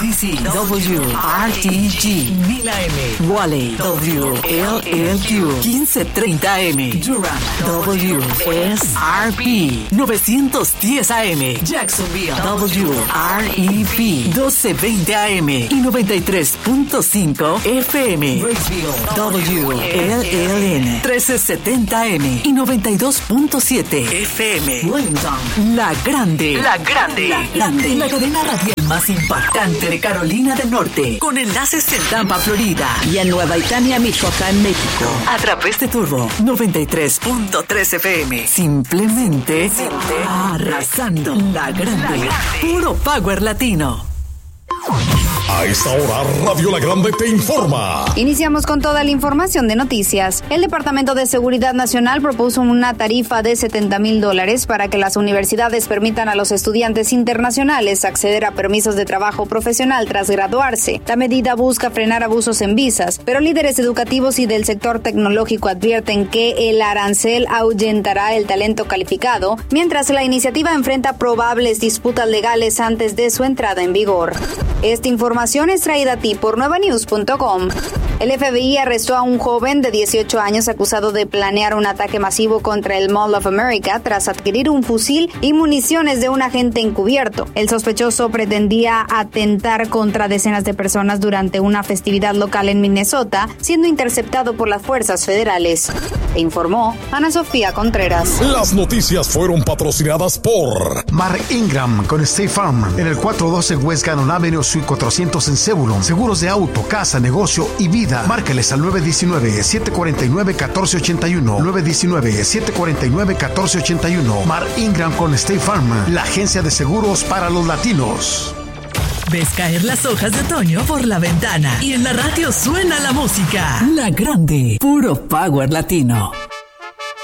DC, WRTG, 1000 AM, Wally, WLLQ, 1530 AM, Durham, WSRP, 910 AM, Jacksonville, WREP, 1220 AM y 93.5 FM, Raceville, WLLN, 1370 AM y 92.7 FM, Wellington, La Grande, La cadena radial más impactante de Carolina del Norte, con enlaces en Tampa, Florida, y en Nueva Italia, Michoacán, México, a través de Turbo 93.3 FM. Simplemente arrasando. La Grande. Puro Power Latino. A esta hora, Radio La Grande te informa. Iniciamos con toda la información de noticias. El Departamento de Seguridad Nacional propuso una tarifa de $70,000 para que las universidades permitan a los estudiantes internacionales acceder a permisos de trabajo profesional tras graduarse. La medida busca frenar abusos en visas, pero líderes educativos y del sector tecnológico advierten que el arancel ahuyentará el talento calificado, mientras la iniciativa enfrenta probables disputas legales antes de su entrada en vigor. Esta información es traída a ti por nuevanews.com. El FBI arrestó a un joven de 18 años acusado de planear un ataque masivo contra el Mall of America tras adquirir un fusil y municiones de un agente encubierto. El sospechoso pretendía atentar contra decenas de personas durante una festividad local en Minnesota, siendo interceptado por las fuerzas federales. E informó Ana Sofía Contreras. Las noticias fueron patrocinadas por Mark Ingram con State Farm en el 412 West Gannon Avenue, Suite 400 en Zebulon. Seguros de auto, casa, negocio y vida. Márcales al 919-749-1481. 919-749-1481. Mark Ingram con State Farm, la agencia de seguros para los latinos. Ves caer las hojas de otoño por la ventana y en la radio suena la música. La Grande, puro Power Latino.